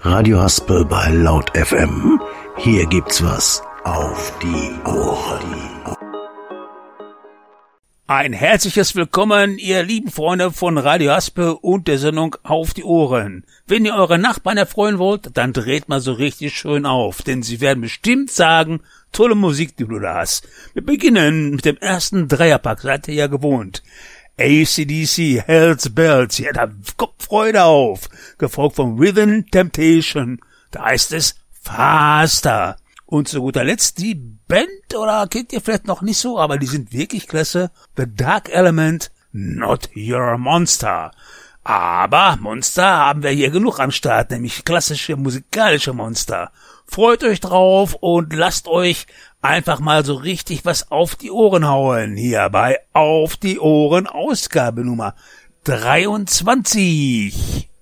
Radio Haspel bei Laut FM. Hier gibt's was auf die Ohren. Ein herzliches Willkommen, ihr lieben Freunde von Radio Haspel und der Sendung Auf die Ohren. Wenn ihr eure Nachbarn erfreuen wollt, dann dreht mal so richtig schön auf, denn sie werden bestimmt sagen, tolle Musik, die du da hast. Wir beginnen mit dem ersten Dreierpack, seid ihr ja gewohnt. AC/DC, Hells Bells, ja, da kommt Freude auf. Gefolgt von Rhythm Temptation, da heißt es Faster. Und zu guter Letzt die Band, oder kennt ihr vielleicht noch nicht so, aber die sind wirklich klasse. The Dark Element, Not Your Monster. Aber Monster haben wir hier genug am Start, nämlich klassische musikalische Monster. Freut euch drauf und lasst euch einfach mal so richtig was auf die Ohren hauen. Hier bei Auf die Ohren Ausgabe Nummer 23.